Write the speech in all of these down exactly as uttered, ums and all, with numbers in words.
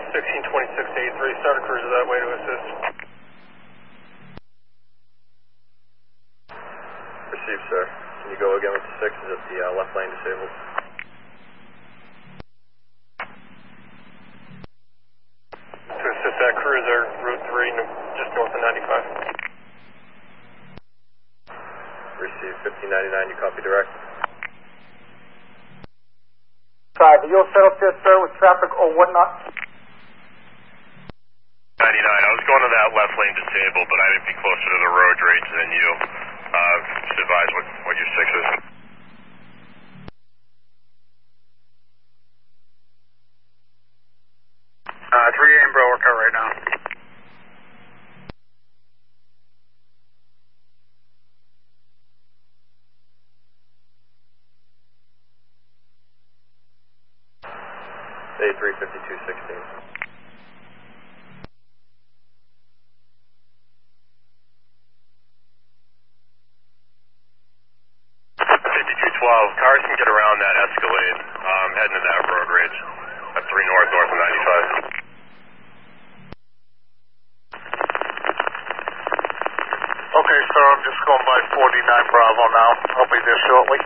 sixteen twenty-six eighty-three, start a cruiser that way to assist. Received, sir. Can you go again with the six? Is it the uh, left lane disabled? To assist that cruiser, Route three, just north of ninety-five. Received, fifteen ninety-nine, you copy direct? Five, you'll settle this, sir, with traffic or whatnot? ninety-nine, I was going to that left lane disabled, but I'd be closer to the road rage than you. Uh, just advise what, what your six is. Uh, three A M bro, work out right now. A three fifty-two sixteen. fifty-two twelve, cars can get around that Escalade, um, heading to that road rage at three north, north of ninety-five. Okay, sir, I'm just going by forty-nine Bravo now. I'll be there shortly.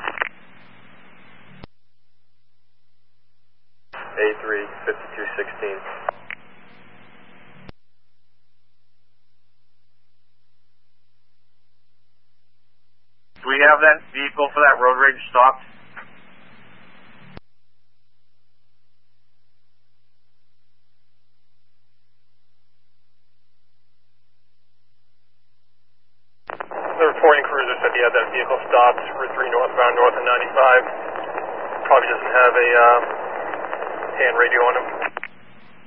A three fifty-two sixteen. Do we have that vehicle for that road rage stopped? The reporting cruiser said he had that vehicle stopped, Route three northbound, north of ninety-five. Probably doesn't have a uh, hand radio on him.